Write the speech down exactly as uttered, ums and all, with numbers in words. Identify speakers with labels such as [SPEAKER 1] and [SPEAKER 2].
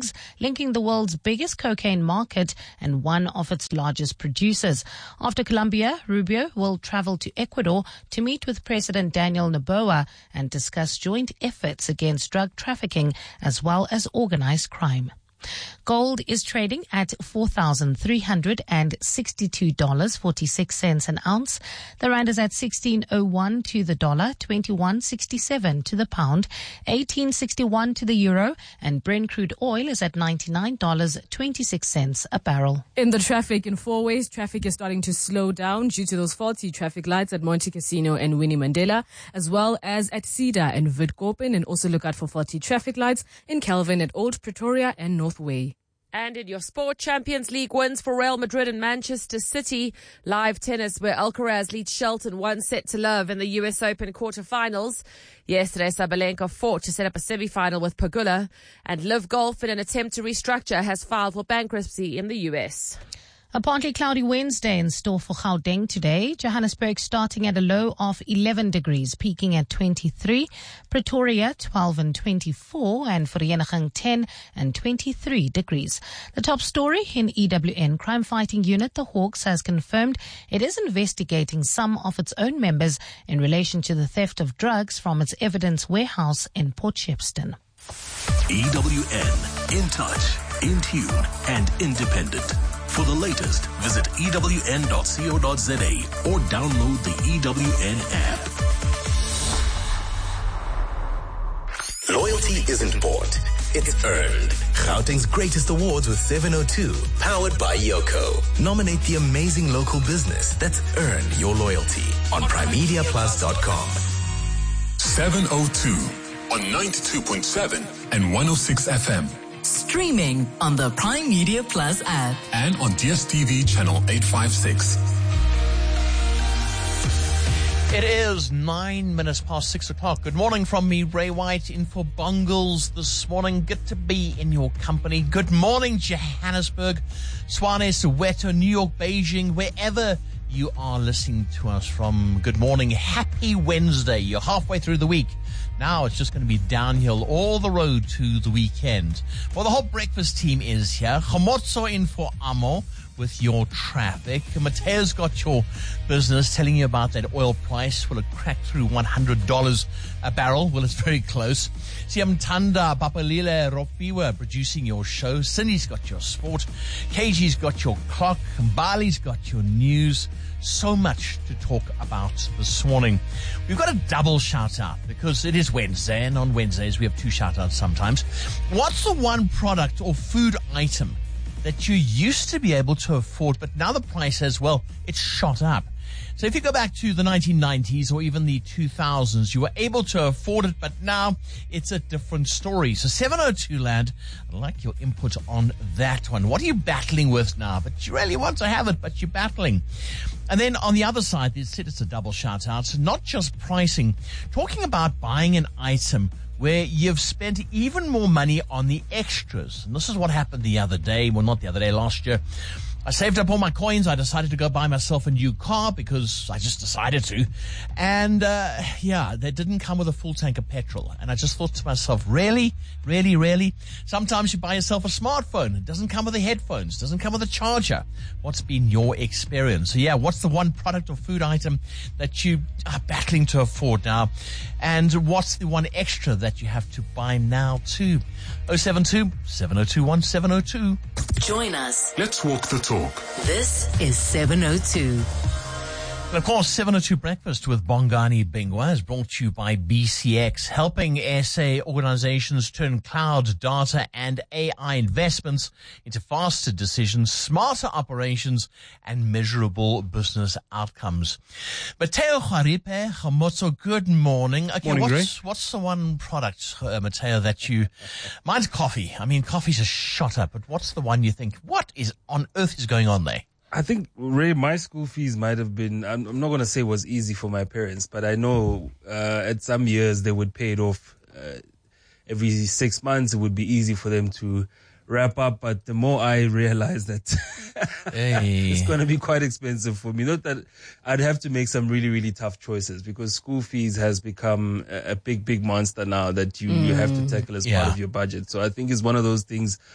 [SPEAKER 1] drugs, linking the world's biggest cocaine market and one of its largest producers. After Colombia, Rubio will travel to Ecuador to meet with President Daniel Noboa and discuss joint efforts against drug trafficking as well as organized crime. Gold is trading at four thousand three hundred sixty-two dollars and forty-six cents an ounce. The rand is at sixteen oh one to the dollar, twenty-one sixty-seven to the pound, eighteen sixty-one to the euro, and Brent crude oil is at ninety-nine dollars and twenty-six cents a barrel.
[SPEAKER 2] In the traffic in Fourways, traffic is starting to slow down due to those faulty traffic lights at Monte Casino and Winnie Mandela, as well as at Cedar and Witkoppen, and also look out for faulty traffic lights in Calvin at Old Pretoria and North Way.
[SPEAKER 3] And in your sport, Champions League wins for Real Madrid and Manchester City. Live tennis where Alcaraz leads Shelton one set to love in the U S Open quarterfinals. Yesterday, Sabalenka fought to set up a semi-final with Pegula. And Live Golf, in an attempt to restructure, has filed for bankruptcy in the U S.
[SPEAKER 1] A partly cloudy Wednesday in store for Gauteng today. Johannesburg starting at a low of eleven degrees, peaking at twenty-three. Pretoria twelve and twenty-four, and Vereeniging ten and twenty-three degrees. The top story in E W N crime fighting unit, the Hawks, has confirmed it is investigating some of its own members in relation to the theft of drugs from its evidence warehouse in Port Shepstone.
[SPEAKER 4] E W N, in touch, in tune, and independent. For the latest, visit E W N dot co dot za or download the E W N app. Loyalty isn't bought, it's earned. Gauteng's greatest awards with seven oh two, powered by Yoko. Nominate the amazing local business that's earned your loyalty on prime media plus dot com.
[SPEAKER 5] seven oh two on ninety-two point seven and one oh six F M.
[SPEAKER 6] Streaming on the Prime Media Plus app.
[SPEAKER 5] And on D S T V channel eight fifty-six.
[SPEAKER 7] It is nine minutes past six o'clock. Good morning from me, Ray White, in for Bungles this morning. Good to be in your company. Good morning, Johannesburg, Tshwane, Soweto, New York, Beijing, wherever you are listening to us from. Good morning. Happy Wednesday. You're halfway through the week. Now it's just going to be downhill all the road to the weekend. Well, the whole breakfast team is here. Khomotso in for Amo with your traffic. Mateo's got your business, telling you about that oil price. Will it crack through one hundred dollars a barrel? Well, it's very close. Siamtanda Papalile Ropiwa producing your show. Cindy's got your sport. K G's got your clock. Mbali's got your news. So much to talk about this morning. We've got a double shout out because it is Wednesday, and on Wednesdays we have two shout outs sometimes. What's the one product or food item that you used to be able to afford, but now the price has, well, it's shot up? So if you go back to the nineteen nineties or even the two thousands, you were able to afford it, but now it's a different story. So seven oh two Land, I'd like your input on that one. What are you battling with now? But you really want to have it, but you're battling. And then on the other side, it's a double shout out, not just pricing, talking about buying an item where you've spent even more money on the extras. And this is what happened the other day, well, not the other day, last year. I saved up all my coins. I decided to go buy myself a new car because I just decided to. And, uh, yeah, they didn't come with a full tank of petrol. And I just thought to myself, really, really, really? Sometimes you buy yourself a smartphone. It doesn't come with the headphones. It doesn't come with a charger. What's been your experience? So, yeah, what's the one product or food item that you are battling to afford now? And what's the one extra that you have to buy now too? oh seven two, seven oh two one, seven oh two.
[SPEAKER 6] Join us.
[SPEAKER 5] Let's walk the talk.
[SPEAKER 6] This is seven oh two.
[SPEAKER 7] And of course, seven oh two Breakfast with Bongani Bingwa is brought to you by B C X, helping S A organizations turn cloud data and A I investments into faster decisions, smarter operations, and measurable business outcomes. Mateo Kharipe, Khomotso, good morning. Okay,
[SPEAKER 8] morning,
[SPEAKER 7] what's,
[SPEAKER 8] Ray.
[SPEAKER 7] what's the one product, uh, Mateo, that you... Mine's coffee. I mean, coffee's just shot up, but what's the one you think, what is on earth is going on there?
[SPEAKER 8] I think, Ray, my school fees might have been, I'm, I'm not going to say it was easy for my parents, but I know uh, at some years they would pay it off uh, every six months. It would be easy for them to wrap up. But the more I realize that
[SPEAKER 7] hey.
[SPEAKER 8] it's going to be quite expensive for me, not that I'd have to make some really, really tough choices because school fees has become a, a big, big monster now that you, mm. you have to tackle as
[SPEAKER 7] yeah.
[SPEAKER 8] part of your budget. So I think it's one of those things